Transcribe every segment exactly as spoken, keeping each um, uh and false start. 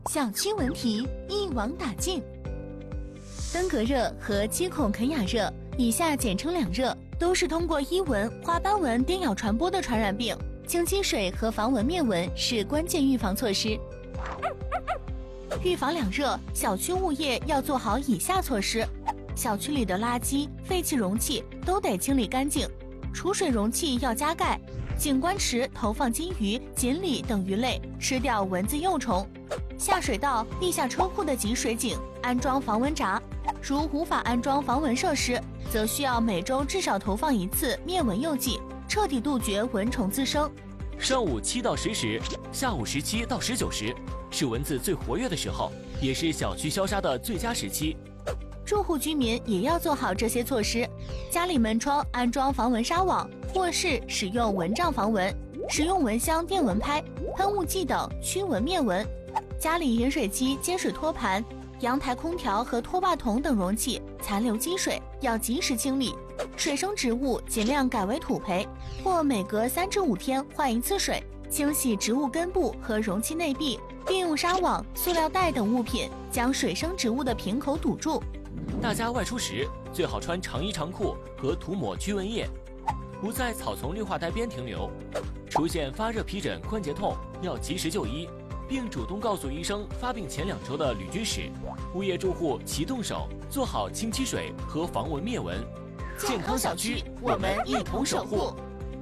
小区文题一网打尽。登革热和鸡孔肯雅热，以下简称两热，都是通过伊蚊、花斑蚊叮咬传播的传染病。清积水和防蚊灭蚊是关键预防措施。预防两热，小区物业要做好以下措施：小区里的垃圾、废弃容器都得清理干净，储水容器要加盖，景观池投放金鱼、锦鲤等鱼类，吃掉蚊子幼虫。下水道、地下车库的集水井安装防蚊闸，如无法安装防蚊设施，则需要每周至少投放一次灭蚊诱剂，彻底杜绝蚊虫滋生。 上午七到十时，下午十七到十九时，是蚊子最活跃的时候，也是小区消杀的最佳时期。 住户居民也要做好这些措施，家里门窗安装防蚊纱网，卧室使用蚊帐防蚊，使用蚊香、电蚊拍、喷雾剂等驱蚊灭蚊。家里饮水机、接水托盘、阳台空调和拖把桶等容器残留积水要及时清理，水生植物尽量改为土培，或每隔三至五天换一次水，清洗植物根部和容器内壁，并用纱网、塑料袋等物品将水生植物的瓶口堵住。 大家外出时最好穿长衣长裤和涂抹驱蚊液，不在草丛绿化带边停留。出现发热、皮疹、关节痛要及时就医，并主动告诉医生发病前两周的旅居史。物业住户齐动手，做好清积水和防蚊灭蚊。健康小区，我们一同守护。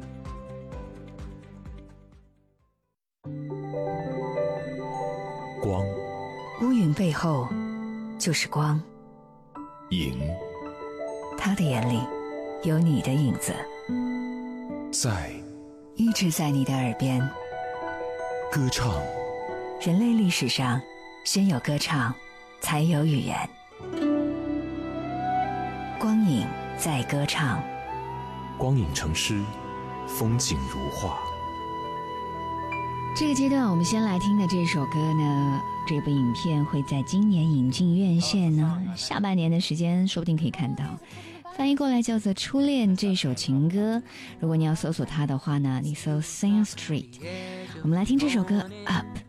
光， 乌云背后就是光。 影， 他的眼里有你的影子， 在， 一直在你的耳边。 歌唱， 人类历史上先有歌唱，才有语言。光影在歌唱， 光影成诗，风景如画。 这个阶段我们先来听的这首歌呢，这部影片会在今年引进院线呢，下半年的时间说不定可以看到。翻译过来叫做《初恋》这首情歌，如果你要搜索它的话呢，你搜 Sing Street。我们来听这首歌 Up。